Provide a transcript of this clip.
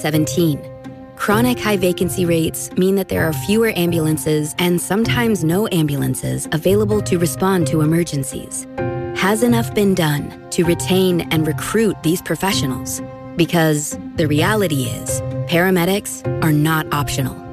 2017. Chronic high vacancy rates mean that there are fewer ambulances and sometimes no ambulances available to respond to emergencies. Has enough been done to retain and recruit these professionals? Because the reality is, paramedics are not optional.